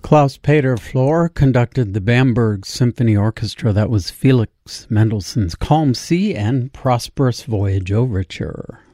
Klaus Peter Flor conducted the Bamberg Symphony Orchestra. That was Felix Mendelssohn's Calm Sea and Prosperous Voyage Overture.